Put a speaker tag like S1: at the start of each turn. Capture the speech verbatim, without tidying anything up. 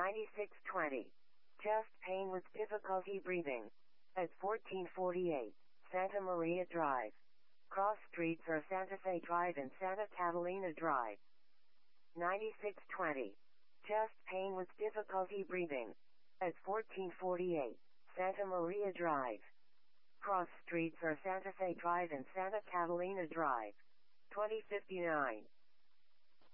S1: ninety-six twenty. Chest pain with difficulty breathing. At fourteen forty-eight, Santa Maria Drive. Cross streets are Santa Fe Drive and Santa Catalina Drive. ninety-six twenty. Chest pain with difficulty breathing. At fourteen forty-eight, Santa Maria Drive. Cross streets are Santa Fe Drive and Santa Catalina Drive. twenty fifty-nine.